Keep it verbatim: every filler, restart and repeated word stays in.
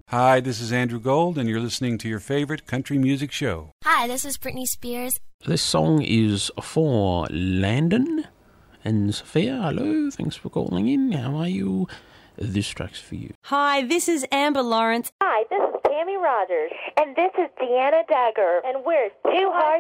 Hi, this is Andrew Gold, and you're listening to your favorite country music show. Hi, this is Britney Spears. This song is for Landon and Sophia. Hello, thanks for calling in. How are you? This track's for you. Hi, this is Amber Lawrence. Hi, this is Tammy Rogers. And this is Deanna Dagger. And we're Two Hearts